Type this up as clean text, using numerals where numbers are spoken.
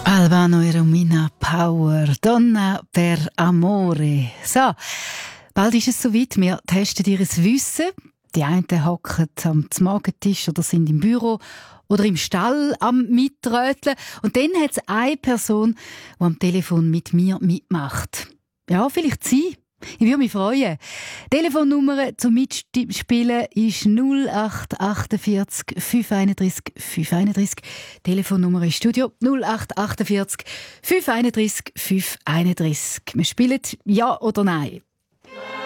Albano e Romina Power, Donna per Amore. So, bald ist es soweit, wir testen ihr Wissen. Die einen hocken am Morgentisch oder sind im Büro oder im Stall am Mitröteln. Und dann hat es eine Person, die am Telefon mit mir mitmacht. Ja, vielleicht Sie. Ich würde mich freuen. Telefonnummer zum Mitspielen ist 0848 531 531. Telefonnummer ist Studio 0848 531 531. Wir spielen Ja oder Nein.